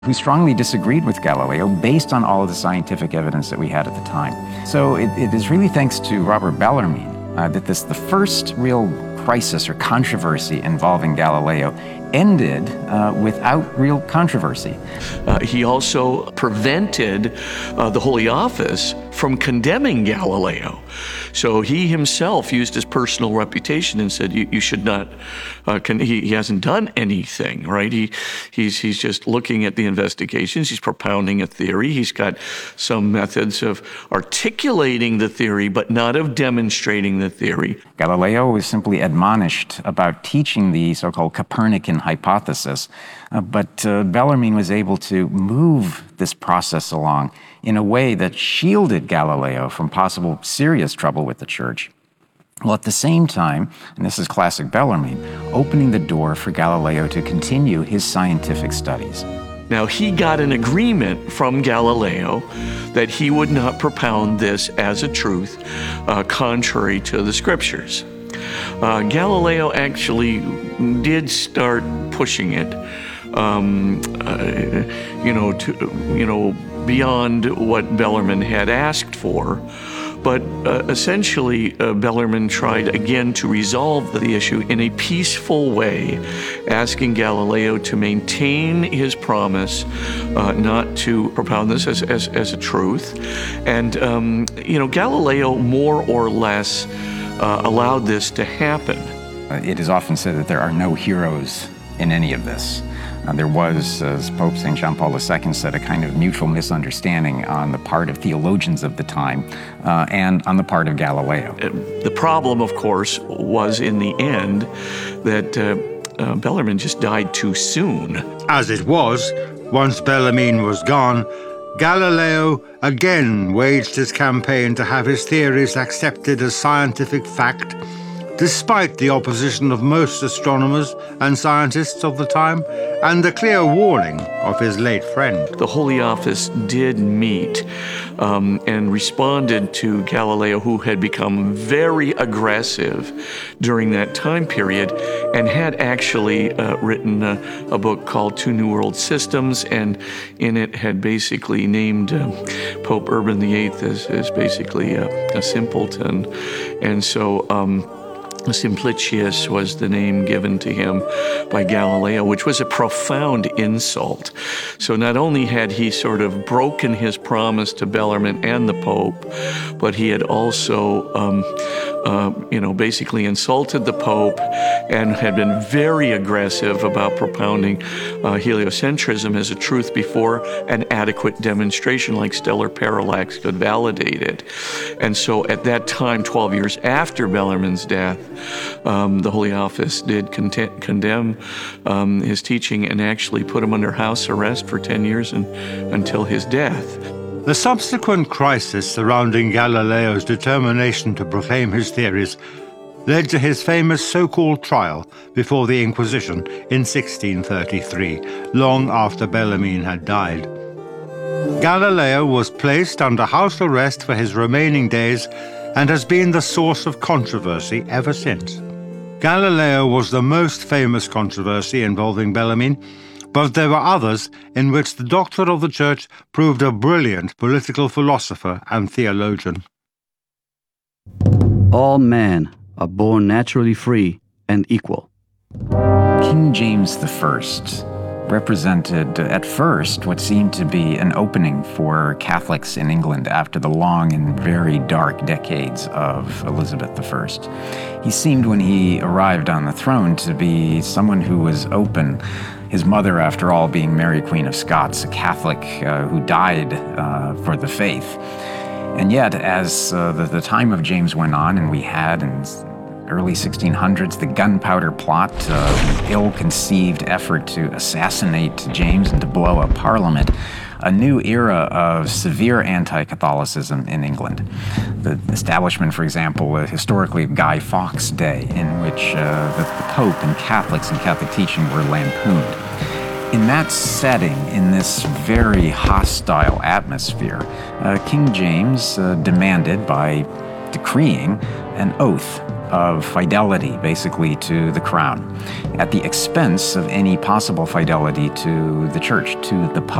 who strongly disagreed with Galileo based on all of the scientific evidence that we had at the time. So it is really thanks to Robert Bellarmine that the first real crisis or controversy involving Galileo ended without real controversy. He also prevented the Holy Office from condemning Galileo. So he himself used his personal reputation and said, you should not, he hasn't done anything, right? He's just looking at the investigations, he's propounding a theory, he's got some methods of articulating the theory, but not of demonstrating the theory. Galileo was simply admonished about teaching the so-called Copernican hypothesis, but Bellarmine was able to move this process along in a way that shielded Galileo from possible serious trouble with the church, while at the same time, and this is classic Bellarmine, opening the door for Galileo to continue his scientific studies. Now, he got an agreement from Galileo that he would not propound this as a truth contrary to the scriptures. Galileo actually did start pushing it, beyond what Bellarmine had asked for. But essentially, Bellarmine tried again to resolve the issue in a peaceful way, asking Galileo to maintain his promise not to propound this as a truth. And, Galileo more or less allowed this to happen. It is often said that there are no heroes in any of this. There was, as Pope St. John Paul II said, a kind of mutual misunderstanding on the part of theologians of the time and on the part of Galileo. The problem, of course, was in the end that Bellarmine just died too soon. As it was, once Bellarmine was gone, Galileo again waged his campaign to have his theories accepted as scientific fact, despite the opposition of most astronomers and scientists of the time, and the clear warning of his late friend. The Holy Office did meet and responded to Galileo, who had become very aggressive during that time period and had actually written a book called Two New World Systems, and in it had basically named Pope Urban VIII as basically a simpleton. And so Simplicius was the name given to him by Galileo, which was a profound insult. So not only had he sort of broken his promise to Bellarmine and the Pope, but he had also basically insulted the Pope and had been very aggressive about propounding heliocentrism as a truth before an adequate demonstration like stellar parallax could validate it. And so at that time, 12 years after Bellarmine's death, the Holy Office did condemn his teaching and actually put him under house arrest for 10 years until his death. The subsequent crisis surrounding Galileo's determination to proclaim his theories led to his famous so-called trial before the Inquisition in 1633, long after Bellarmine had died. Galileo was placed under house arrest for his remaining days and has been the source of controversy ever since. Galileo was the most famous controversy involving Bellarmine, but there were others in which the doctor of the Church proved a brilliant political philosopher and theologian. All men are born naturally free and equal. King James I represented at first what seemed to be an opening for Catholics in England after the long and very dark decades of Elizabeth I. He seemed, when he arrived on the throne, to be someone who was open. His mother, after all, being Mary, Queen of Scots, a Catholic who died for the faith. And yet, as the time of James went on, and we had in early 1600s the gunpowder plot, an ill-conceived effort to assassinate James and to blow up Parliament, a new era of severe anti-Catholicism in England. The establishment, for example, historically of Guy Fawkes Day, in which the Pope and Catholics and Catholic teaching were lampooned. In that setting, in this very hostile atmosphere, King James demanded, by decreeing, an oath of fidelity, basically, to the crown, at the expense of any possible fidelity to the church, to the